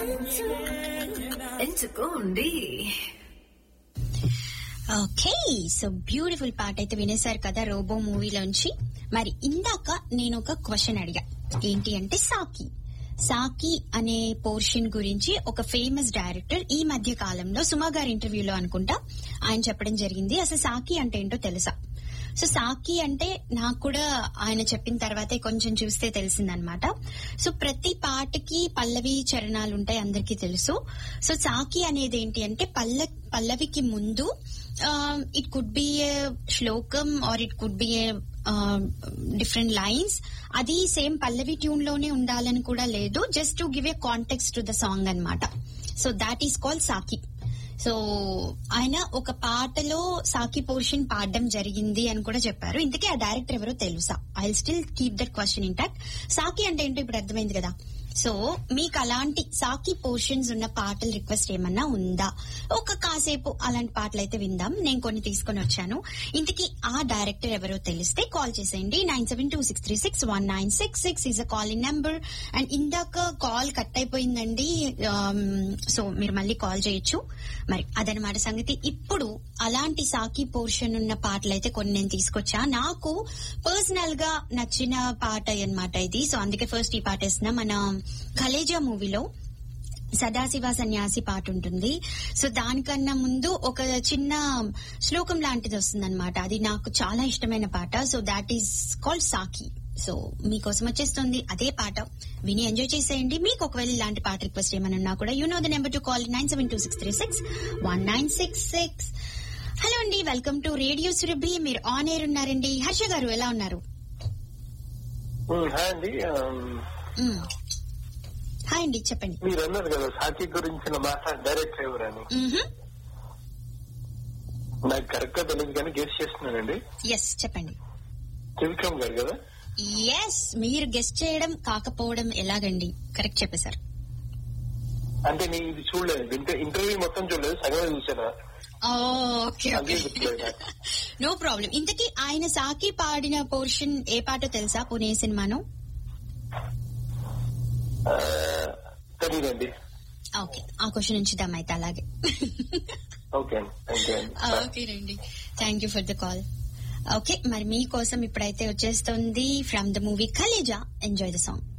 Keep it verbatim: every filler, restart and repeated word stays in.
ఎంచుకోండి. Okay, so beautiful పాట అయితే వినేశారు కదా రోబో మూవీలోంచి. మరి ఇందాక నేను ఒక క్వశ్చన్ అడిగా, ఏంటి అంటే సాకి సాకి అనే పోర్షన్ గురించి ఒక ఫేమస్ డైరెక్టర్ ఈ మధ్య కాలంలో సుమా గారి ఇంటర్వ్యూలో అనుకుంటా ఆయన చెప్పడం జరిగింది. అసలు సాకి అంటే ఏంటో తెలుసా? సో సాకి అంటే నాకు కూడా ఆయన చెప్పిన తర్వాతే కొంచెం చూస్తే తెలిసిందనమాట. సో ప్రతి పాటకి పల్లవి చరణాలు ఉంటాయి, అందరికీ తెలుసు. సో సాకి అనేది ఏంటి అంటే పల్ల పల్లవికి ముందు ఇట్ కుడ్ బి ఏ శ్లోకం are it could be a different lines. అది సేమ్ పల్లవి ట్యూన్ లోనే ఉండాలని కూడా లేదు, just to give a context to the song అన్నమాట. సో దాట్ ఈస్ కాల్డ్ సాకి. సో ఆయన ఒక పాటలో సాకి పోర్షన్ పాడడం జరిగింది అని కూడా చెప్పారు. ఇంతకీ ఆ డైరెక్టర్ ఎవరో తెలుసా? I still keep that question intact. సాకి అంటే ఏంటో ఇప్పుడు అర్థమైంది కదా. సో మీకు అలాంటి సాకి పోర్షన్స్ ఉన్న పాటల రిక్వెస్ట్ ఏమన్నా ఉందా? ఒక కాసేపు అలాంటి పాటలు అయితే విందాం. నేను కొన్ని తీసుకొని వచ్చాను. ఇంతకీ ఆ డైరెక్టర్ ఎవరో తెలిస్తే కాల్ చేసేయండి. Nine seven two six three six one nine six six is a calling number. And ఇందాక కాల్ కట్ అయిపోయిందండి, సో మీరు మళ్ళీ కాల్ చేయొచ్చు. మరి అదనమాట సంగతి. ఇప్పుడు అలాంటి సాకి పోర్షన్ ఉన్న పాటలు అయితే కొన్ని నేను తీసుకొచ్చా. నాకు పర్సనల్ గా నచ్చిన పాట అన్నమాట ఇది. సో అందుకే ఫస్ట్ ఈ పాట వేస్తున్నా. మన కలేజా మూవీలో సదాశివ సన్యాసి పాట ఉంటుంది. సో దానికన్నా ముందు ఒక చిన్న శ్లోకం లాంటిది వస్తుందన్నమాట. అది నాకు చాలా ఇష్టమైన పాట. సో దాట్ ఈస్ కాల్డ్ సాకి. సో మీకోసం వచ్చేస్తుంది అదే పాట, విని ఎంజాయ్ చేసేయండి. మీకు ఒకవేళ ఇలాంటి పాట రిక్వెస్ట్ ఏమైనా ఉన్నా కూడా you know the number to call nine seven two six three six one nine six six. Hello అండి, వెల్కమ్ టు రేడియో సురభి. మీరు ఆన్ ఎయిర్ ఉన్నారండి. హర్ష గారు ఎలా ఉన్నారు? హాయ్ అండి, చెప్పండి. మీరు అన్నారు కదా సాకి గురించిన మాట డైరెక్టర్ ఎవరని. నాకు కరెక్ట్ గా తెలియదు కానీ గెస్ట్ చేస్తున్నానండి. ఎస్ చెప్పండి. త్రివిక్రమ్ గారు కదా? ఎస్, మీరు గెస్ట్ చేయడం కాకపోవడం ఎలాగండి, కరెక్ట్ చెప్పేశారు. అంటే నేను ఇది చూడలేదు, ఇంటర్వ్యూ మొత్తం చూడలేదు, సగమే చూసాను. Okay okay, no problem. ఇంతకీ ఆయన సాకి పాడిన పోర్షన్ ఏ పాటో తెలుసా? పునే సినిమాను. తెలీదండి. ఓకే, ఆ క్వశ్చన్ ఉంచుదాం అయితే అలాగే. ఓకేనండి, thank you for the call. Okay, మరి మీకోసం ఇప్పుడైతే వచ్చేస్తుంది from the movie Khaleja. Enjoy the song.